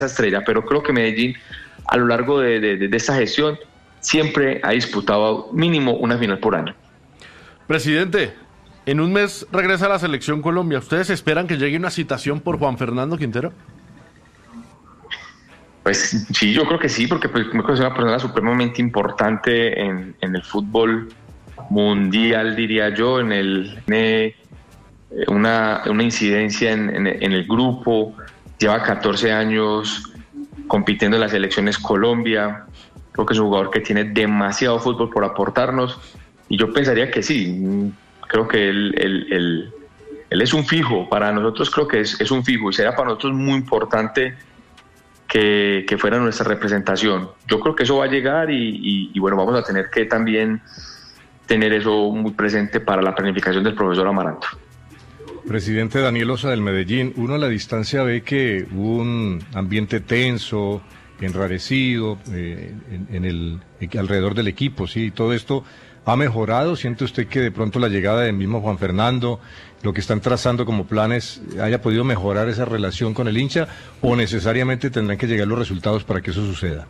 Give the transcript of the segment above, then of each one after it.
estrella, pero creo que Medellín a lo largo de esta gestión siempre ha disputado mínimo una final por año. Presidente, en un mes regresa a la Selección Colombia. ¿Ustedes esperan que llegue una citación por Juan Fernando Quintero? Pues sí, yo creo que sí, porque pues, me considero una persona supremamente importante en el fútbol mundial, diría yo, una incidencia en el grupo. Lleva 14 años compitiendo en las selecciones Colombia. Creo que es un jugador que tiene demasiado fútbol por aportarnos y yo pensaría que sí. Creo que él es un fijo. Para nosotros creo que es un fijo y será para nosotros muy importante que fuera nuestra representación. Yo creo que eso va a llegar y bueno, vamos a tener que también tener eso muy presente para la planificación del profesor Amaranto. Presidente Daniel Osa del Medellín, uno a la distancia ve que hubo un ambiente tenso, enrarecido alrededor del equipo, ¿sí? Todo esto ha mejorado. ¿Siente usted que de pronto la llegada del mismo Juan Fernando, lo que están trazando como planes, haya podido mejorar esa relación con el hincha o necesariamente tendrán que llegar los resultados para que eso suceda?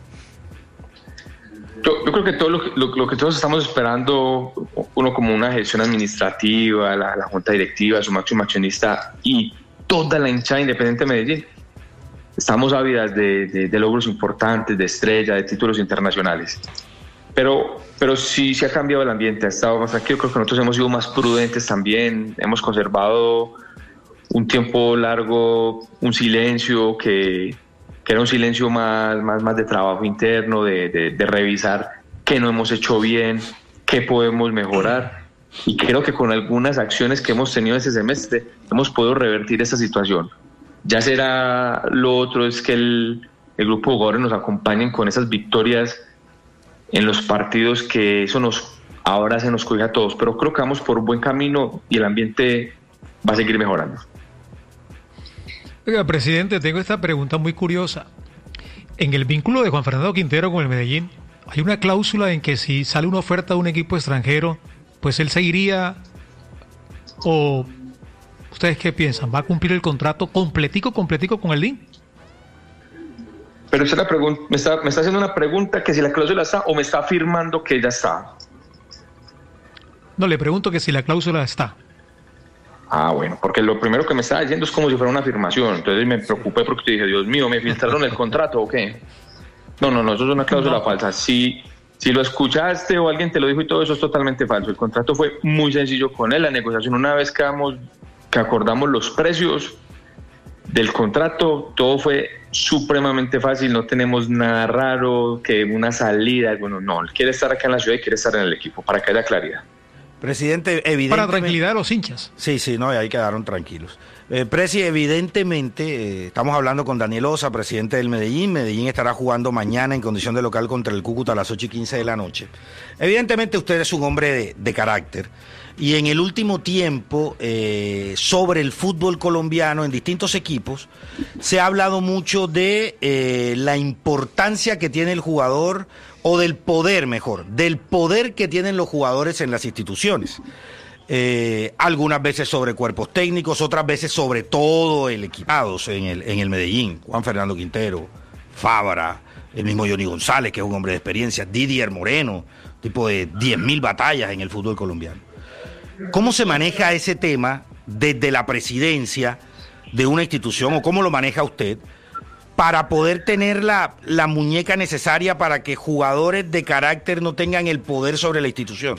Yo creo que todo lo que todos estamos esperando, uno como una gestión administrativa, la junta directiva, su máximo accionista y toda la hinchada independiente de Medellín, estamos ávidas de logros importantes, de estrella, de títulos internacionales. Pero sí se ha cambiado el ambiente, ha estado más tranquilo. Creo que nosotros hemos sido más prudentes también, hemos conservado un tiempo largo, un silencio que era un silencio más de trabajo interno, de revisar qué no hemos hecho bien, qué podemos mejorar. Y creo que con algunas acciones que hemos tenido este semestre hemos podido revertir esta situación. Ya será lo otro, es que el grupo de jugadores nos acompañen con esas victorias en los partidos, que eso ahora se nos coge a todos, pero creo que vamos por un buen camino y el ambiente va a seguir mejorando. Oiga, presidente, tengo esta pregunta muy curiosa. En el vínculo de Juan Fernando Quintero con el Medellín, hay una cláusula en que si sale una oferta de un equipo extranjero, pues él seguiría, o ¿ustedes qué piensan? ¿Va a cumplir el contrato completico con el DIN? Pero esa es la pregunta, me está haciendo una pregunta que si la cláusula está o me está afirmando que ya está. No, le pregunto que si la cláusula está. Ah, bueno, porque lo primero que me estaba diciendo es como si fuera una afirmación. Entonces me preocupé porque te dije, Dios mío, ¿me filtraron el contrato o qué? No, eso es una cláusula falsa. Si lo escuchaste o alguien te lo dijo y todo eso es totalmente falso. El contrato fue muy sencillo con él. La negociación, una vez que acordamos los precios del contrato, todo fue supremamente fácil. No tenemos nada raro, que una salida. Bueno, no, él quiere estar acá en la ciudad y quiere estar en el equipo, para que haya claridad. Presidente, evidentemente... Para tranquilidad de los hinchas. Sí, no, ahí quedaron tranquilos. Presi, evidentemente, estamos hablando con Daniel Osa, presidente del Medellín. Medellín estará jugando mañana en condición de local contra el Cúcuta a las 8:15 de la noche. Evidentemente usted es un hombre de carácter. Y en el último tiempo, sobre el fútbol colombiano en distintos equipos, se ha hablado mucho de la importancia que tiene el jugador, o del poder que tienen los jugadores en las instituciones. Algunas veces sobre cuerpos técnicos, otras veces sobre todo el equipados en el Medellín. Juan Fernando Quintero, Fabra, el mismo Johnny González, que es un hombre de experiencia, Didier Moreno, tipo de 10.000 batallas en el fútbol colombiano. ¿Cómo se maneja ese tema desde la presidencia de una institución, o cómo lo maneja usted, para poder tener la muñeca necesaria para que jugadores de carácter no tengan el poder sobre la institución?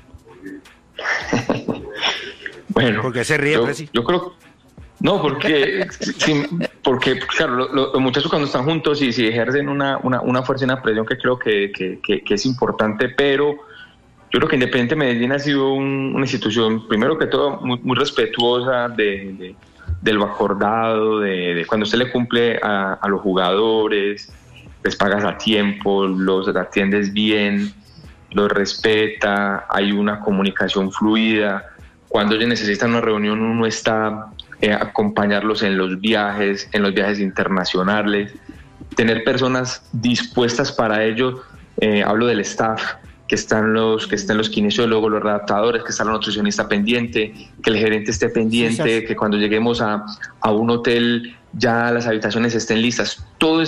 Bueno, ¿por qué se ríe, Presi? Yo creo... No, porque claro, los muchachos cuando están juntos y si ejercen una fuerza y una presión que creo que es importante, pero yo creo que Independiente Medellín ha sido una institución, primero que todo, muy respetuosa de lo acordado, de cuando usted le cumple a los jugadores, les pagas a tiempo, los atiendes bien, los respeta, hay una comunicación fluida. Cuando ellos necesitan una reunión, uno está acompañarlos en los viajes internacionales, tener personas dispuestas para ello. Hablo del staff, que estén los kinesiólogos, los redactadores, que está la nutricionista pendiente, que el gerente esté pendiente, que cuando lleguemos a un hotel ya las habitaciones estén listas. Todo